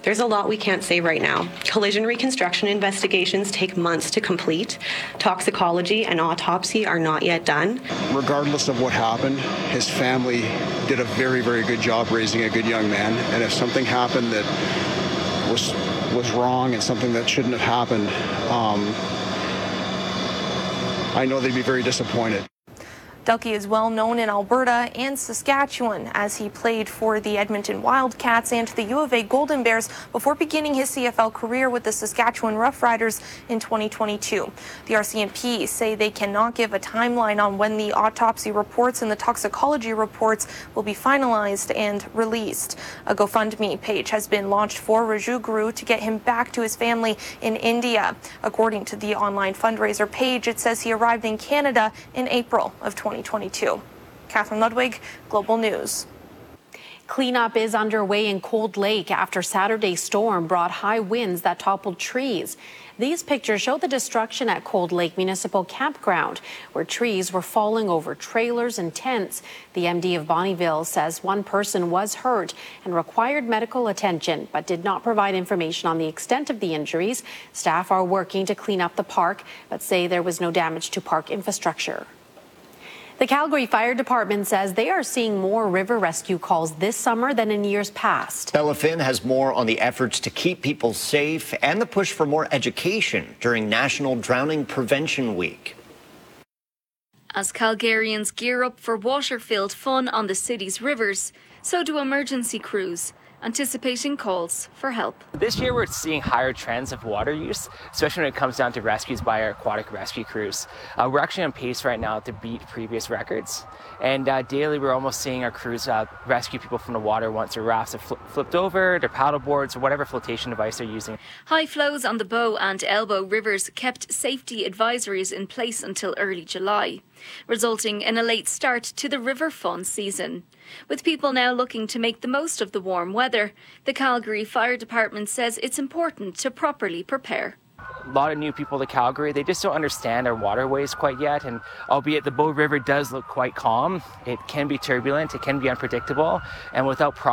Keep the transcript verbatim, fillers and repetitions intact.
There's a lot we can't say right now. Collision reconstruction investigations take months to complete. Toxicology and autopsy are not yet done. Regardless of what happened, his family did a very, very good job raising a good young man. And if something happened that was was wrong and something that shouldn't have happened, um, I know they'd be very disappointed. Delky is well known in Alberta and Saskatchewan as he played for the Edmonton Wildcats and the U of A Golden Bears before beginning his C F L career with the Saskatchewan Roughriders in twenty twenty-two. The R C M P say they cannot give a timeline on when the autopsy reports and the toxicology reports will be finalized and released. A GoFundMe page has been launched for Raju Guru to get him back to his family in India. According to the online fundraiser page, it says he arrived in Canada in April of twenty twenty-two. Catherine Ludwig, Global News. Cleanup is underway in Cold Lake after Saturday's storm brought high winds that toppled trees. These pictures show the destruction at Cold Lake Municipal Campground, where trees were falling over trailers and tents. The M D of Bonnyville says one person was hurt and required medical attention, but did not provide information on the extent of the injuries. Staff are working to clean up the park, but say there was no damage to park infrastructure. The Calgary Fire Department says they are seeing more river rescue calls this summer than in years past. Bella Finn has more on the efforts to keep people safe and the push for more education during National Drowning Prevention Week. As Calgarians gear up for water-filled fun on the city's rivers, so do emergency crews, anticipating calls for help. This year we're seeing higher trends of water use, especially when it comes down to rescues by our aquatic rescue crews. Uh, we're actually on pace right now to beat previous records. And uh, daily we're almost seeing our crews uh, rescue people from the water once their rafts have fl flipped over, their paddle boards, or whatever flotation device they're using. High flows on the Bow and Elbow rivers kept safety advisories in place until early July, resulting in a late start to the river fun season. With people now looking to make the most of the warm weather, the Calgary Fire Department says it's important to properly prepare. A lot of new people to Calgary, they just don't understand our waterways quite yet, and albeit the Bow River does look quite calm, it can be turbulent, it can be unpredictable, and without proper